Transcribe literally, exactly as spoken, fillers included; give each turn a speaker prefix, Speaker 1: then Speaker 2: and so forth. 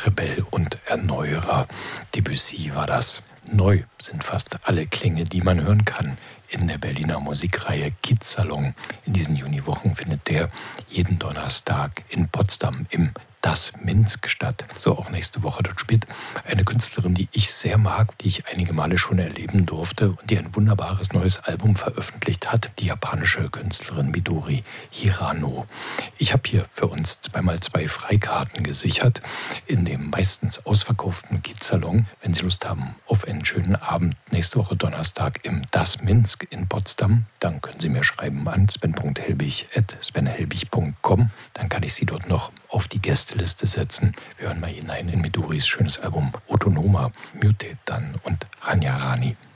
Speaker 1: Rebell und Erneuerer. Debussy war das. Neu sind fast alle Klänge, die man hören kann in der Berliner Musikreihe Kiezsalon. In diesen Juniwochen findet der jeden Donnerstag in Potsdam im Das Minsk statt. So auch nächste Woche. Dort spielt eine Künstlerin, die ich sehr mag, die ich einige Male schon erleben durfte und die ein wunderbares neues Album veröffentlicht hat. Die japanische Künstlerin Midori Hirano. Ich habe hier für uns zweimal zwei Freikarten gesichert in dem meistens ausverkauften Kiezsalon. Wenn Sie Lust haben auf einen schönen Abend nächste Woche Donnerstag im Das Minsk in Potsdam, dann können Sie mir schreiben an sven punkt helbig at sven helbig punkt com. Dann kann ich Sie dort noch auf die Gästeliste setzen. Wir hören mal hinein in Midoris schönes Album Autonoma, Muted dann und Ranyarani.